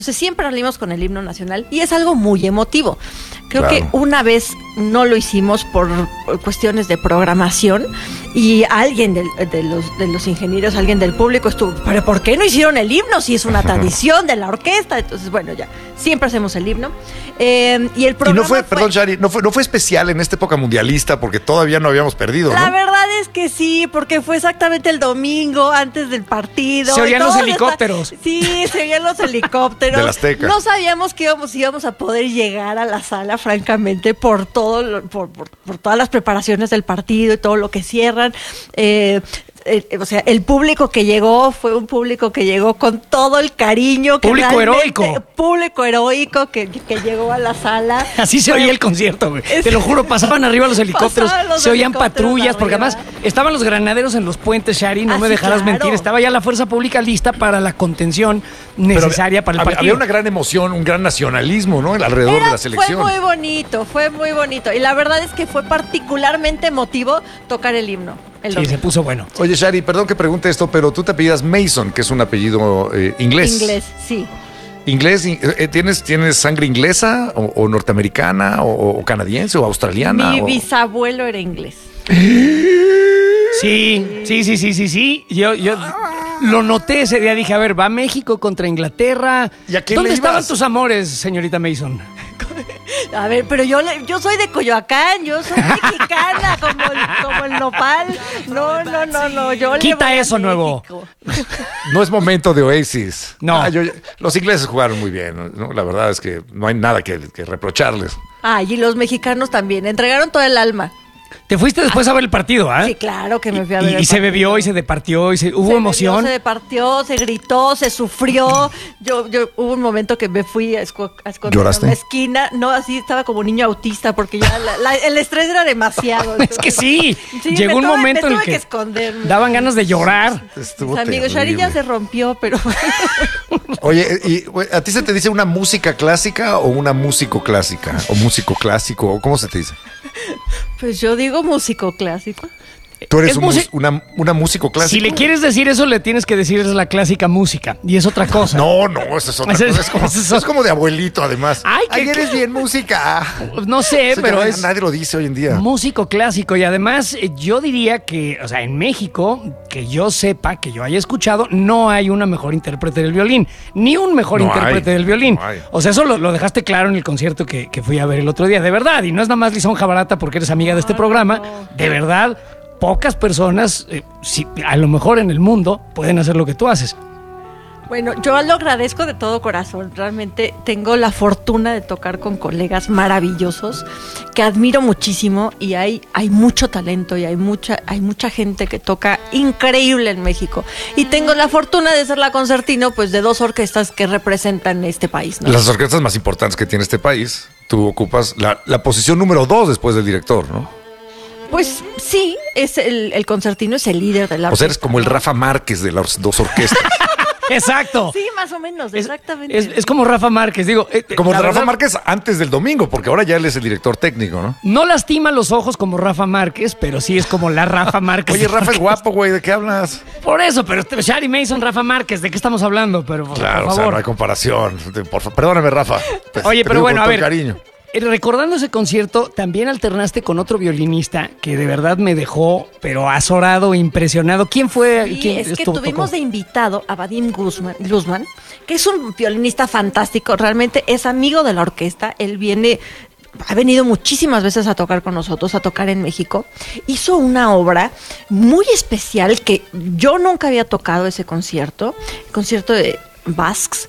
Entonces siempre salimos con el himno nacional y es algo muy emotivo. Creo Claro. que una vez no lo hicimos por cuestiones de programación y alguien de los ingenieros, alguien del público estuvo, pero ¿por qué no hicieron el himno si es una tradición de la orquesta? Entonces, bueno, ya, siempre hacemos el himno. Y el programa Y no fue, perdón, Shari, no fue especial en esta época mundialista porque todavía no habíamos perdido, La ¿no? verdad es que sí, porque fue exactamente el domingo antes del partido. Se oían y los todos helicópteros. Sí, se oían los helicópteros. Del Azteca. No sabíamos que íbamos a poder llegar a la sala, francamente, por todas las preparaciones del partido y todo lo que cierran. O sea, el público que llegó fue un público que llegó con todo el cariño. Público heroico. Público heroico que llegó a la sala. Así se oía el concierto, güey. Te lo juro, pasaban arriba los helicópteros, Pasaban los se oían helicópteros patrullas, porque arriba. además estaban los granaderos en los puentes, Shari, no Ah, me sí, dejarás claro. mentir. Estaba ya la fuerza pública lista para la contención necesaria para el partido. Había una gran emoción, un gran nacionalismo, ¿no? Alrededor de la selección. Fue muy bonito. Y la verdad es que fue particularmente emotivo tocar el himno. El Sí, domingo. se puso bueno. Oye, Shari, perdón que pregunte esto, pero tú te apellidas Mason, que es un apellido inglés. Inglés, sí. ¿Inglés? ¿Tienes sangre inglesa o norteamericana o canadiense o australiana? Mi o- bisabuelo era inglés. Sí. Yo lo noté ese día, dije, a ver, va México contra Inglaterra. ¿Y a quién ¿Dónde le estaban ibas? tus amores, señorita Mason? A ver, pero yo soy de Coyoacán, yo soy mexicana, como el nopal. No, yo le Quita voy a eso, nuevo. México. No es momento de Oasis. No. Los ingleses jugaron muy bien, ¿no? La verdad es que no hay nada que reprocharles. Ay, y los mexicanos también, entregaron todo el alma. Te fuiste después a ver el partido, ¿ah? Sí, claro que me fui a ver. Y el se partido. bebió y se departió y hubo Se emoción. bebió, se departió, se gritó, se sufrió. Yo hubo un momento que me fui a esconder ¿Lloraste? en una esquina. No, así estaba como niño autista porque ya el estrés era demasiado. Es que sí, llegó un momento en el que esconderme. daban ganas de llorar. Estuvo Mis amigos, Shari terrible. ya se rompió, pero Oye, ¿a ti se te dice una música clásica o una músico clásica? ¿O músico clásico? ¿O cómo se te dice? pues yo digo músico clásico. Tú eres Es una músico clásico. Si le quieres decir eso, le tienes que decir es la clásica música. Y es otra cosa. No, esa es otra Ese es- cosa. ese es- Es como de abuelito, además. Ay, Ay, eres bien música. No sé, Eso pero ya es nadie lo dice hoy en día. músico clásico. Y además, yo diría que, o sea, en México, que yo sepa, que yo haya escuchado, no hay una mejor intérprete del violín. Ni un mejor No intérprete hay, del violín. no hay. O sea, eso lo dejaste claro en el concierto que fui a ver el otro día. De verdad. Y no es nada más lisonja barata porque eres amiga de este programa. De verdad, pocas personas, a lo mejor en el mundo, pueden hacer lo que tú haces. Bueno, yo lo agradezco de todo corazón. Realmente tengo la fortuna de tocar con colegas maravillosos que admiro muchísimo y hay mucho talento y hay mucha gente que toca increíble en México. Y tengo la fortuna de ser la concertino pues de dos orquestas que representan este país, ¿no? Las orquestas más importantes que tiene este país, tú ocupas la posición número 2 después del director, ¿no? Pues sí, es el concertino es el líder de la O sea, eres orquesta, como el ¿no? Rafa Márquez de las dos orquestas. Exacto. Sí, más o menos, Es- exactamente. Es como Rafa Márquez, digo. Como la el Rafa verdad, Márquez antes del domingo, porque ahora ya él es el director técnico, ¿no? no lastima los ojos como Rafa Márquez, pero sí es como la Rafa Márquez. Oye, Rafa es guapo, güey, ¿de qué hablas? Por eso, pero Shari Mason, Rafa Márquez, ¿de qué estamos hablando? Pero Claro, por o sea, favor. no hay comparación. Perdóname, Rafa. Oye, Te pero digo bueno, con a todo ver. el cariño. Recordando ese concierto, también alternaste con otro violinista que de verdad me dejó, pero azorado, impresionado. ¿Quién fue? Sí, ¿Quién es que estuvo- tuvimos tocó? de invitado a Vadim Guzmán, que es un violinista fantástico, realmente es amigo de la orquesta, ha venido muchísimas veces a tocar con nosotros, a tocar en México. Hizo una obra muy especial que yo nunca había tocado ese concierto, el concierto de Basques.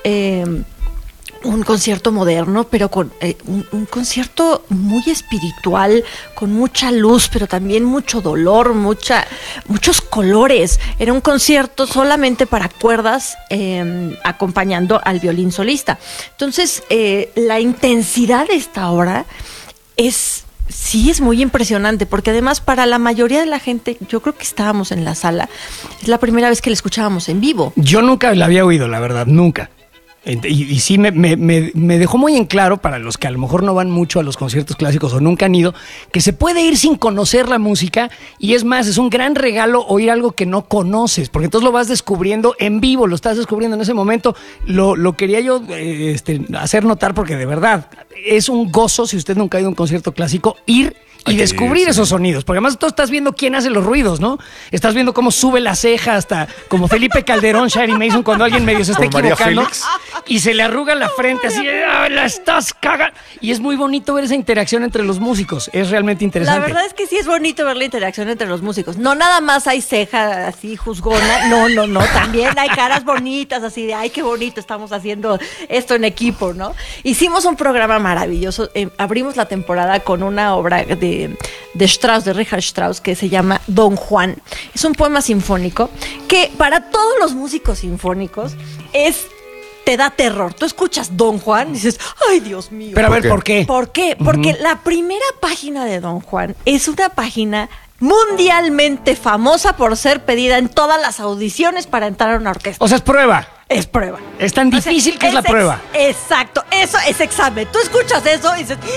Un concierto moderno, pero con un concierto muy espiritual, con mucha luz, pero también mucho dolor, muchos colores. Era un concierto solamente para cuerdas, acompañando al violín solista. Entonces, la intensidad de esta obra sí es muy impresionante, porque además para la mayoría de la gente, yo creo que estábamos en la sala, es la primera vez que la escuchábamos en vivo. Yo nunca la había oído, la verdad, nunca. Y sí, me dejó muy en claro, para los que a lo mejor no van mucho a los conciertos clásicos o nunca han ido, que se puede ir sin conocer la música, y es más, es un gran regalo oír algo que no conoces, porque entonces lo vas descubriendo en vivo, lo estás descubriendo en ese momento. Lo quería yo hacer notar, porque de verdad es un gozo, si usted nunca ha ido a un concierto clásico, ir y descubrir esos sonidos, porque además tú estás viendo quién hace los ruidos, ¿no? Estás viendo cómo sube la ceja, hasta como Felipe Calderón, Shari Mason, cuando alguien medio se está equivocando y se le arruga la frente así, la estás cagando. Y es muy bonito ver esa interacción entre los músicos, es realmente interesante. La verdad es que sí es bonito ver la interacción entre los músicos. No nada más hay ceja así juzgona, no, también hay caras bonitas así de, ay, qué bonito, estamos haciendo esto en equipo, ¿no? Hicimos un programa maravilloso, abrimos la temporada con una obra de Strauss, de Richard Strauss, que se llama Don Juan. Es un poema sinfónico que para todos los músicos sinfónicos te da terror. Tú escuchas Don Juan y dices, ay, Dios mío. Pero a ver, ¿por qué? ¿Por qué? Porque la primera página de Don Juan es una página mundialmente famosa por ser pedida en todas las audiciones para entrar a una orquesta. O sea, es prueba. Es prueba. Es tan difícil que es la prueba. Exacto, eso es examen. Tú escuchas eso y dices...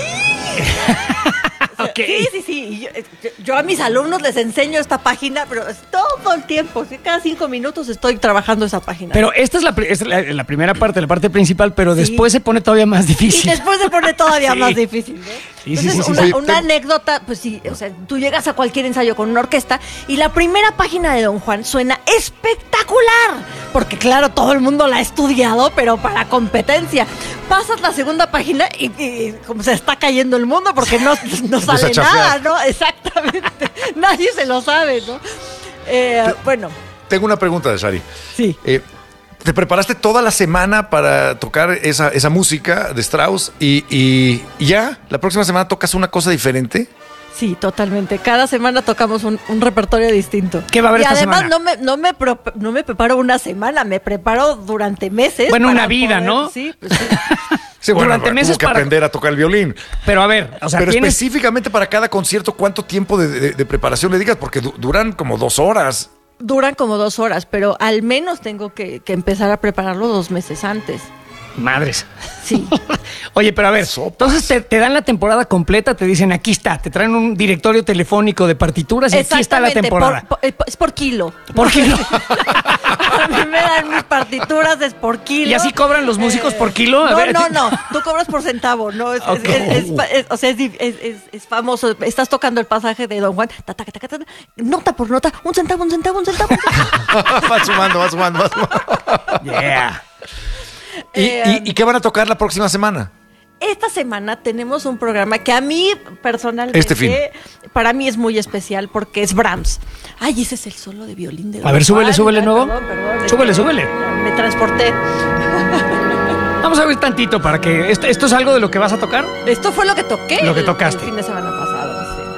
Okay. Sí. Yo a mis alumnos les enseño esta página, pero es todo el tiempo. Cada 5 minutos estoy trabajando esa página. Pero esta es la primera parte, la parte principal, pero después se pone todavía más difícil. Y después se pone todavía más difícil, ¿no? Entonces, una anécdota, pues sí, o sea, tú llegas a cualquier ensayo con una orquesta y la primera página de Don Juan suena espectacular, porque claro, todo el mundo la ha estudiado, pero para competencia. Pasas la segunda página y como se está cayendo el mundo porque no sale nada, ¿no? Exactamente. Nadie se lo sabe, ¿no? Bueno. Tengo una pregunta, Shari. Sí. ¿Te preparaste toda la semana para tocar esa música de Strauss y ya la próxima semana tocas una cosa diferente? Sí, totalmente. Cada semana tocamos un repertorio distinto. ¿Qué va a haber esta semana? Y además no me preparo una semana, me preparo durante meses. Bueno, una vida, poder, ¿no? Sí, pues sí. Sí, bueno, durante meses tuvo que aprender a tocar el violín. Pero a ver, o sea, pero específicamente para cada concierto, ¿cuánto tiempo de preparación le digas? Porque duran como 2 horas. Duran como 2 horas, pero al menos tengo que empezar a prepararlo 2 meses antes. Madres. Sí. Oye, pero a ver, entonces te dan la temporada completa, te dicen, aquí está, te traen un directorio telefónico de partituras y aquí está la temporada. Es por kilo. Por kilo. A mí me dan mis partituras, es por kilo. ¿Y así cobran los músicos por kilo? No, tú cobras por centavo, ¿no? Es famoso, estás tocando el pasaje de Don Juan, nota por nota, un centavo. Va sumando. Yeah. ¿Y qué van a tocar la próxima semana? Esta semana tenemos un programa que a mí personalmente, para mí es muy especial porque es Brahms. Ay, ese es el solo de violín de Don Juan. A ver, súbele nuevo. Perdón, Súbele. Me transporté. Vamos a ver tantito para que... ¿Esto es algo de lo que vas a tocar? Esto fue lo que toqué. Lo que tocaste. El fin de semana pasado, sí.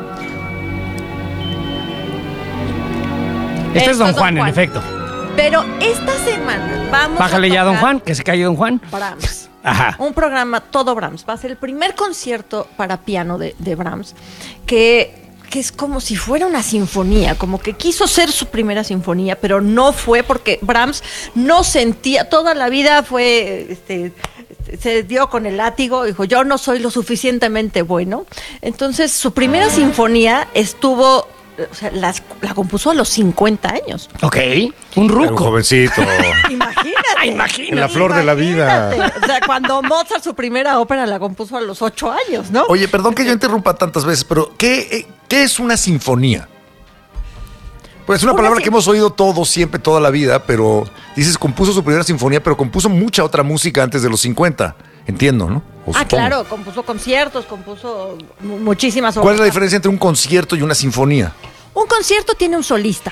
Este es Don Juan, en efecto. Pero esta semana vamos Bájale ya a Don Juan, que se calle Don Juan. Brahms. Ajá. Un programa todo Brahms. Va a ser el primer concierto para piano de Brahms, que es como si fuera una sinfonía, como que quiso ser su primera sinfonía, pero no fue porque Brahms no sentía, toda la vida fue, se dio con el látigo, dijo, yo no soy lo suficientemente bueno. Entonces, su primera sinfonía estuvo... O sea, la compuso a los 50 años. Ok, un ruco. Un jovencito. Imagínate. En la flor de la vida. O sea, cuando Mozart su primera ópera la compuso a los 8 años, ¿no? Oye, perdón que yo interrumpa tantas veces, pero ¿qué es una sinfonía? Pues es una palabra que hemos oído todos, siempre, toda la vida, pero dices, compuso su primera sinfonía, pero compuso mucha otra música antes de los 50. Entiendo, ¿no? Claro, compuso conciertos, compuso muchísimas obras. ¿Cuál es la diferencia entre un concierto y una sinfonía? Un concierto tiene un solista.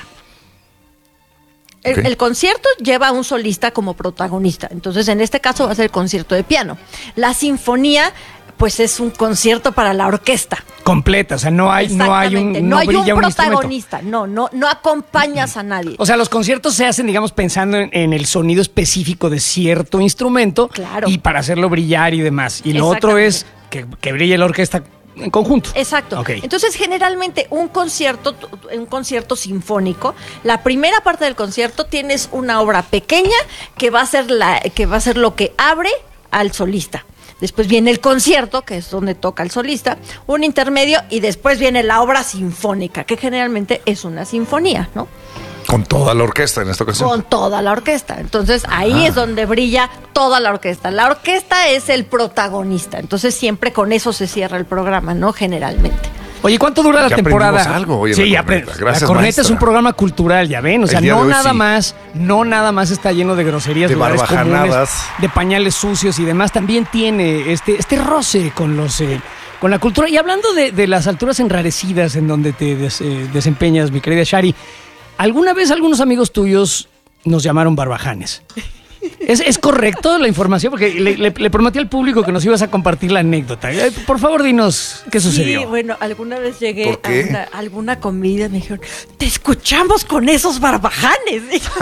El concierto lleva a un solista como protagonista. Entonces, en este caso va a ser el concierto de piano. La sinfonía, pues es un concierto para la orquesta. Completa, o sea, no hay un protagonista, no acompañas a nadie. O sea, los conciertos se hacen, digamos, pensando en el sonido específico de cierto instrumento. Claro. Y para hacerlo brillar y demás. Y lo otro es que brille la orquesta en conjunto. Exacto. Ok. Entonces, generalmente un concierto sinfónico, la primera parte del concierto tienes una obra pequeña que va a ser lo que abre al solista. Después viene el concierto, que es donde toca el solista, un intermedio, y después viene la obra sinfónica, que generalmente es una sinfonía, ¿no? Con toda la orquesta en esta ocasión. Con toda la orquesta. Entonces ahí es donde brilla toda la orquesta. La orquesta es el protagonista. Entonces siempre con eso se cierra el programa, ¿no? Generalmente. Oye, ¿cuánto dura la Ya temporada? aprendimos algo hoy en Sí, La Corneta. Gracias, La Corneta maestra. es un programa cultural, ya ven. O sea, El día de no hoy nada más está lleno de groserías, De lugares comunes, barbajanadas. de pañales sucios y demás. También tiene este roce con con la cultura. Y hablando de las alturas enrarecidas en donde te desempeñas, mi querida Shari, ¿alguna vez algunos amigos tuyos nos llamaron barbajanes? ¿Es correcto la información? Porque le prometí al público que nos ibas a compartir la anécdota. Por favor, dinos qué sucedió. Sí, bueno, alguna vez llegué ¿Por qué? a alguna comida y me dijeron, te escuchamos con esos barbajanes.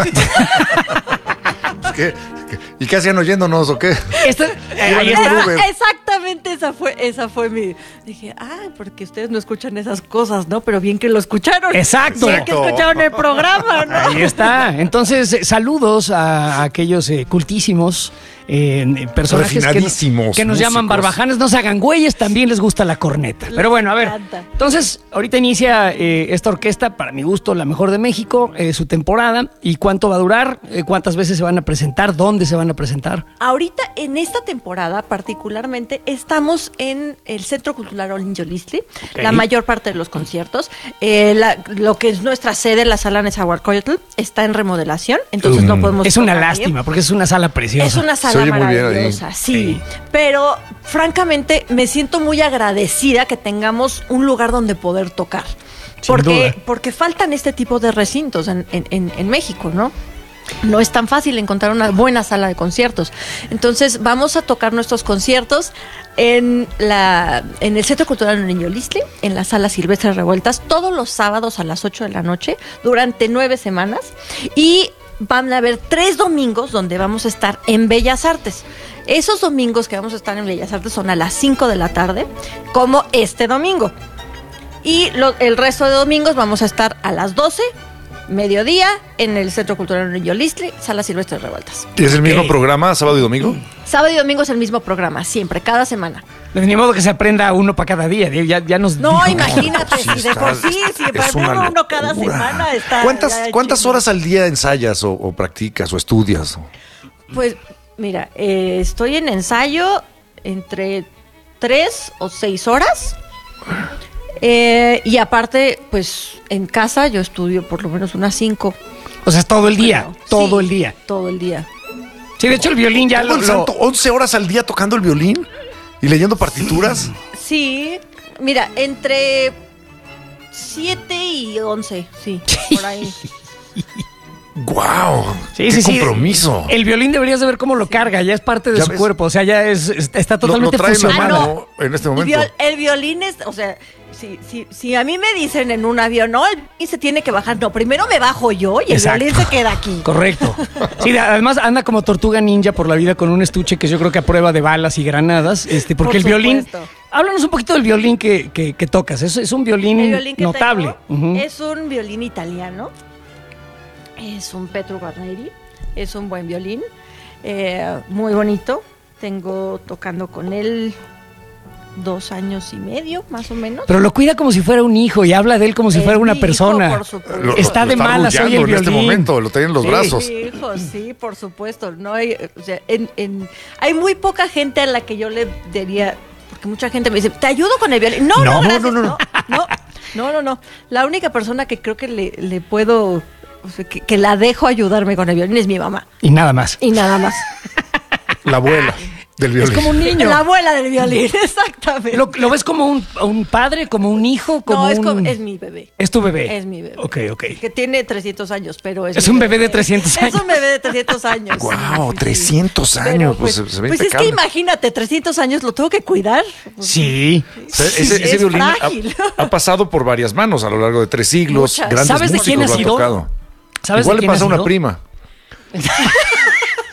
¿Y qué hacían oyéndonos o qué? Ahí está. Uber. Exactamente, esa fue mi... Dije, porque ustedes no escuchan esas cosas, ¿no? Pero bien que lo escucharon. Exacto. Bien que escucharon el programa, ¿no? Ahí está. Entonces, saludos a aquellos cultísimos personajes Refinadísimos que nos llaman músicos. barbajanes. No se hagan güeyes, también les gusta la corneta. Pero bueno, a ver. encanta. Entonces, ahorita inicia esta orquesta, para mi gusto, la mejor de México, su temporada. ¿Y cuánto va a durar? ¿Cuántas veces se van a presentar? ¿Dónde se van a presentar? Ahorita, en esta temporada particularmente, estamos en el Centro Cultural Olin Yolistli, Ok. la mayor parte de los conciertos. Lo que es nuestra sede, la sala Nezahualcóyotl, está en remodelación, entonces no podemos... Es una tocar ahí. lástima, porque es una sala preciosa. Es una Se sala oye muy bien ahí. maravillosa, sí. Sí. Pero francamente me siento muy agradecida que tengamos un lugar donde poder tocar. Sin duda. Porque faltan este tipo de recintos en México, ¿no? No es tan fácil encontrar una buena sala de conciertos. Entonces vamos a tocar nuestros conciertos en el Centro Cultural Niño Listli, en la Sala Silvestre Revueltas, todos los sábados a las 8 de la noche, durante 9 semanas. Y van a haber 3 domingos donde vamos a estar en Bellas Artes. Esos domingos que vamos a estar en Bellas Artes son a las 5 de la tarde, como este domingo. Y el resto de domingos vamos a estar a las 12, mediodía, en el Centro Cultural Niño Listli, Sala Silvestre Revueltas. ¿Y es el mismo programa, sábado y domingo? Sábado y domingo es el mismo programa, siempre, cada semana. Ni modo que se aprenda uno para cada día. Ya nos No, dijo. imagínate, Sí, si de por sí, si es una aprende uno cada locura. semana está... ¿Cuántas ya horas al día ensayas o practicas o estudias? Pues, mira, estoy en ensayo entre 3 o 6 horas. Y aparte, pues, en casa yo estudio por lo menos unas 5. O sea, es todo el día. Bueno, todo sí, el día. Todo el día. Sí, de hecho, el violín ya ¿Todo el santo 11 horas al día tocando el violín y leyendo partituras? Sí, mira, entre 7 y 11, sí, por ahí. ¡Guau! Sí, ¡Qué sí, sí. compromiso! El violín deberías de ver cómo lo carga, ya es parte de Ya su ves. cuerpo, o sea, ya está Lo totalmente trae en la fusionado. mano en este momento. El violín es, o sea, si a mí me dicen en un avión, no, el violín se tiene que bajar, no, primero me bajo yo y el Exacto. violín se queda aquí. Correcto. Sí, además anda como tortuga ninja por la vida con un estuche que yo creo que a prueba de balas y granadas, porque Por el violín... supuesto. Háblanos un poquito del violín que tocas, es un violín, El violín que notable. tengo Ujú. es un violín italiano, es un Petru Guarneri, es un buen violín, muy bonito. Tengo tocando con él 2 años y medio, más o menos. Pero lo cuida como si fuera un hijo y habla de él como si fuera una mi hijo, persona. por supuesto. Está de malas hoy el arrullando en este violín. momento, lo tiene en los Sí. brazos. Mi hijo, sí, por supuesto. No hay, o sea, hay muy poca gente a la que yo le diría, porque mucha gente me dice, ¿te ayudo con el violín? No, No, gracias, no. no. La única persona que creo que le puedo, o sea, que la dejo ayudarme con el violín es mi mamá. Y nada más. Y nada más. La abuela del violín. Es como un niño. La abuela del violín, exactamente. ¿Lo ves como un padre, como un hijo? Como es mi bebé. Es tu bebé. Es mi bebé. Ok. Que tiene 300 años, pero Es mi un bebé de 300 años. Es un bebé de 300 años. ¡Guau! Sí. 300 años. Pero, Pues se ve pues es que impecable. imagínate, 300 años lo tengo que cuidar. Sí. O sea, ese es violín frágil. ha pasado por varias manos a lo largo de 3 siglos. Muchas. Grandes ¿Sabes de músicos quién ha lo han sido? tocado. ¿Sabes Igual de le quién ha pasa a una sido? prima.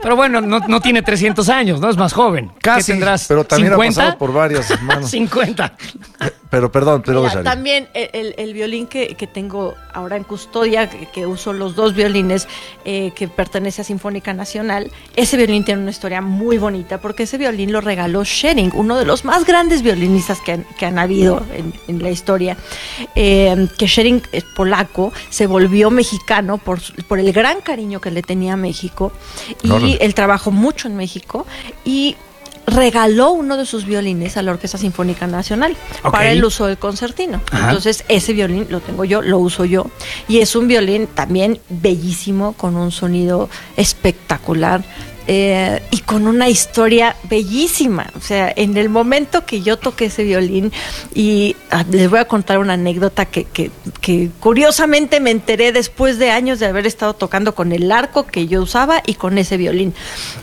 Pero bueno, no tiene 300 años, ¿no? Es más joven. Casi, ¿Qué tendrás? pero también 50? ha pasado por varias manos. 50. Pero perdón, Mira, Shari. también el violín que tengo ahora en custodia, que uso los dos violines, que pertenece a Sinfónica Nacional, ese violín tiene una historia muy bonita, porque ese violín lo regaló Schering, uno de los más grandes violinistas que han habido en la historia. Que Schering es polaco, se volvió mexicano por el gran cariño que le tenía a México, y él trabajó mucho en México, y regaló uno de sus violines a la Orquesta Sinfónica Nacional para el uso del concertino. Ajá. Entonces, ese violín lo tengo yo, lo uso yo. Y es un violín también bellísimo, con un sonido espectacular. Y con una historia bellísima. O sea, en el momento que yo toqué ese violín, y les voy a contar una anécdota que curiosamente me enteré después de años de haber estado tocando con el arco que yo usaba y con ese violín.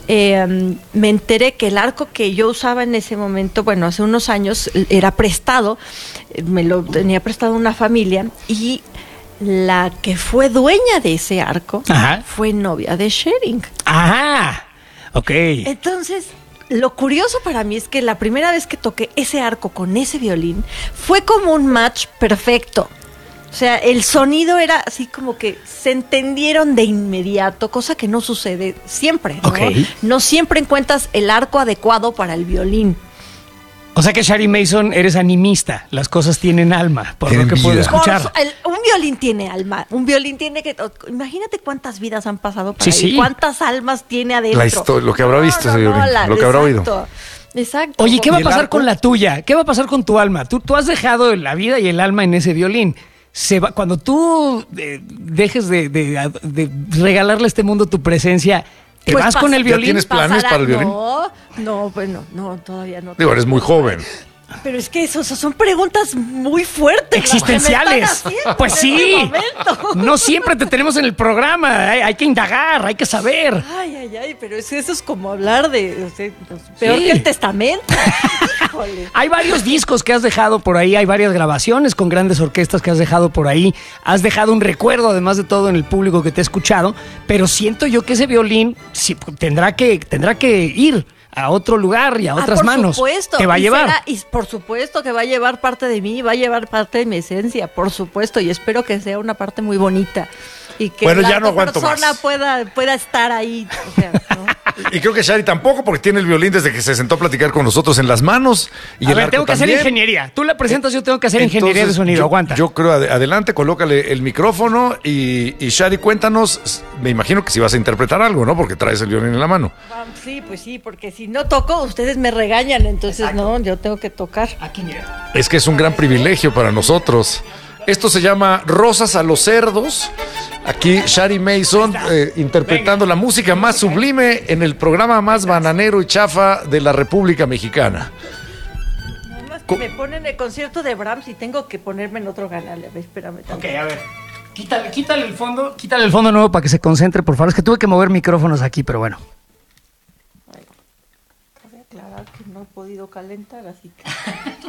Me enteré que el arco que yo usaba en ese momento, bueno, hace unos años, era prestado, me lo tenía prestado una familia, y la que fue dueña de ese arco fue novia de Schering. Ajá. Ok. Entonces, lo curioso para mí es que la primera vez que toqué ese arco con ese violín fue como un match perfecto. O sea, el sonido era así como que se entendieron de inmediato, cosa que no sucede siempre, ¿no? Okay. No siempre encuentras el arco adecuado para el violín. O sea que Shari Mason, eres animista. Las cosas tienen alma, por Tienen lo que puedo vida. escuchar. Un violín tiene alma. Un violín tiene que... Imagínate cuántas vidas han pasado por ahí. Sí. Cuántas almas tiene adentro. La historia, lo que habrá visto ese violín, lo que habrá oído. Exacto. Oye, ¿qué va a ¿Y el pasar arco? con la tuya? ¿Qué va a pasar con tu alma? Tú has dejado la vida y el alma en ese violín. Cuando tú dejes de regalarle a este mundo tu presencia, ¿te Pues vas con el ¿Ya violín? tienes planes para el violín? No, bueno, no, todavía no. Digo, eres muy joven. Pero es que eso son preguntas muy fuertes. Existenciales. las que me están haciendo Pues en sí. este momento. No siempre te tenemos en el programa. Hay que indagar, hay que saber. Ay, pero eso es como hablar de... O sea, peor Sí. que el testamento. Híjole. Hay varios discos que has dejado por ahí, hay varias grabaciones con grandes orquestas que has dejado por ahí. Has dejado un recuerdo, además de todo, en el público que te ha escuchado. Pero siento yo que ese violín sí, tendrá que ir a otro lugar y a otras por manos. Supuesto. Te va a llevar. Y por supuesto que va a llevar parte de mí, va a llevar parte de mi esencia, por supuesto, y espero que sea una parte muy bonita y que Bueno, la ya no aguanto persona más. pueda estar ahí. O sea, ¿no? Y creo que Shari tampoco, porque tiene el violín desde que se sentó a platicar con nosotros en las manos. Y A el ver, arco tengo que hacer también. ingeniería. Tú la presentas, yo tengo que hacer ingeniería de Entonces, sonido. Aguanta. Yo creo, adelante, colócale el micrófono y Shari, cuéntanos, me imagino que si vas a interpretar algo, ¿no? Porque traes el violín en la mano. Sí, pues sí, porque si no toco, ustedes me regañan, entonces Exacto. no, yo tengo que tocar. Aquí, mira. Es que es un gran privilegio para nosotros. Esto se llama Rosas a los Cerdos. Aquí Shari Mason interpretando la música más sublime en el programa más bananero y chafa de la República Mexicana. Nada más que me ponen el concierto de Brahms y tengo que ponerme en otro canal. A ver, espérame. Ok, a ver. Quítale el fondo nuevo para que se concentre, por favor. Es que tuve que mover micrófonos aquí, pero bueno. Voy a aclarar que no he podido calentar, así que...